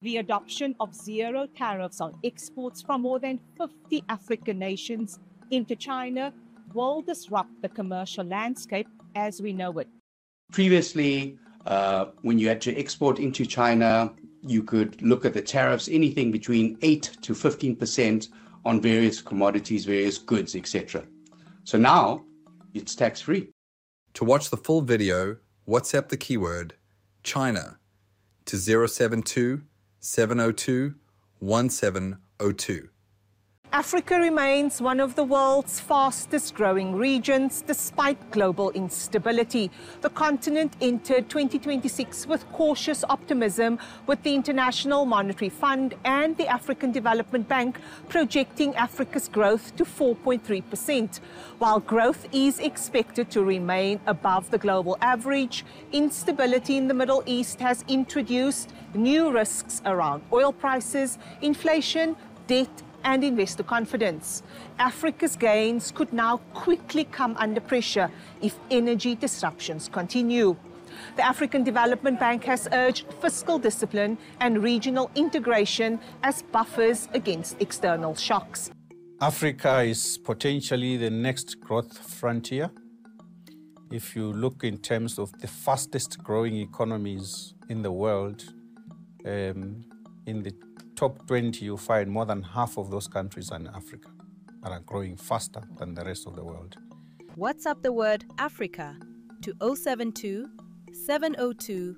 The adoption of zero tariffs on exports from more than 50 African nations into China will disrupt the commercial landscape as we know it. Previously, when you had to export into China, you could look at the tariffs, anything between 8 to 15% on various commodities, various goods, etc. So now it's tax-free. To watch the full video, WhatsApp the keyword China to 072 702 1702. Africa remains one of the world's fastest growing regions despite global instability. The continent entered 2026 with cautious optimism, with the International Monetary Fund and the African Development Bank projecting Africa's growth to 4.3%. While growth is expected to remain above the global average, instability in the Middle East has introduced new risks around oil prices, inflation, debt, and investor confidence. Africa's gains could now quickly come under pressure if energy disruptions continue. The African Development Bank has urged fiscal discipline and regional integration as buffers against external shocks. Africa is potentially the next growth frontier. If you look in terms of the fastest growing economies in the world, in the top 20, you find more than half of those countries are in Africa and are growing faster than the rest of the world. WhatsApp the word Africa to 072 702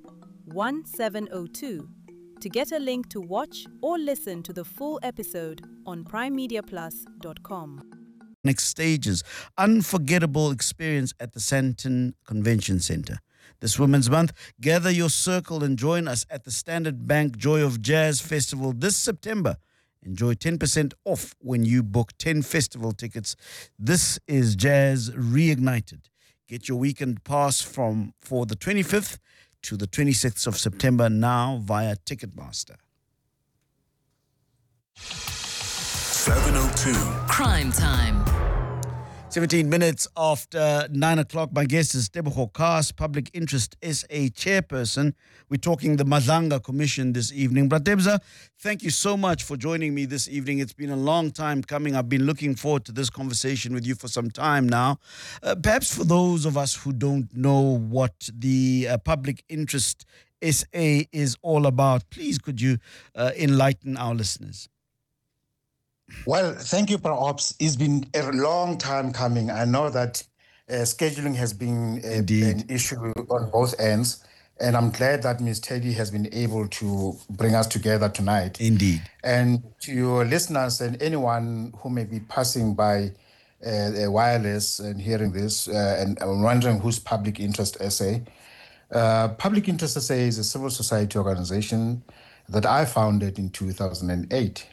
1702 to get a link to watch or listen to the full episode on primemediaplus.com. Next stages, unforgettable experience at the Sandton Convention Centre. This Women's Month, gather your circle and join us at the Standard Bank Joy of Jazz Festival this September. Enjoy 10% off when you book 10 festival tickets. This is Jazz Reignited. Get your weekend pass for the 25th to the 26th of September now via Ticketmaster. 702 Crime Time. 17 minutes after 9 o'clock. My guest is Tebogo Kaas, Public Interest SA Chairperson. We're talking the Madlanga Commission this evening. Bratebza, thank you so much for joining me this evening. It's been a long time coming. I've been looking forward to this conversation with you for some time now. Perhaps for those of us who don't know what the Public Interest SA is all about, please could you enlighten our listeners? Well, thank you, perhaps. It's been a long time coming. I know that scheduling has been an issue on both ends, and I'm glad that Ms. Teddy has been able to bring us together tonight. Indeed. And to your listeners and anyone who may be passing by wireless and hearing this and wondering who's Public Interest SA. Public Interest SA is a civil society organization that I founded in 2008.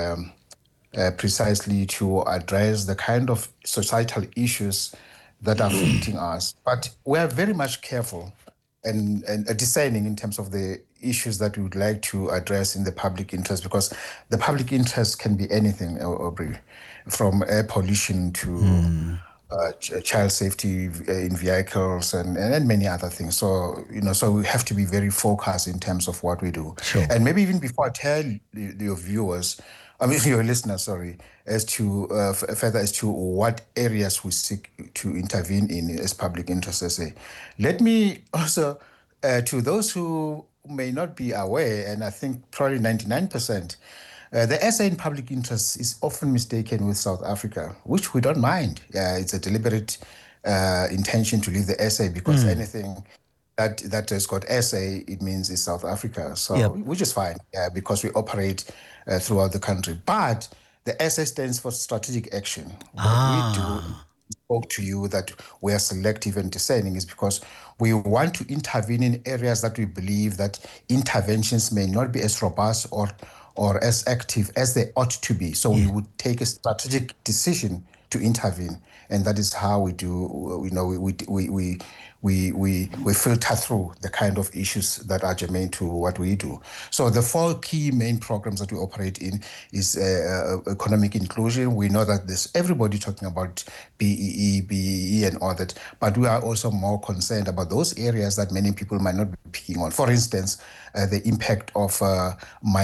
Precisely to address the kind of societal issues that are affecting us. But we are very much careful and discerning in terms of the issues that we would like to address in the public interest, because the public interest can be anything, Aubrey, from air pollution to child safety in vehicles and many other things. So, so we have to be very focused in terms of what we do. Sure. And maybe even before I tell your viewers, your listeners, as to further as to what areas we seek to intervene in as Public Interest SA. Let me also, to those who may not be aware, and I think probably 99%, the SA in public interest is often mistaken with South Africa, which we don't mind. It's a deliberate intention to leave the SA because anything that has got SA, it means it's South Africa. So which is fine, because we operate throughout the country. But the SA stands for strategic action. What we do, spoke to you that we are selective and discerning, is because we want to intervene in areas that we believe that interventions may not be as robust or as active as they ought to be. So we would take a strategic decision to intervene, and that is how we do. We filter through the kind of issues that are germane to what we do. So the four key main programs that we operate in is economic inclusion. We know that there's everybody talking about BEE and all that, but we are also more concerned about those areas that many people might not be picking on. For instance, the impact of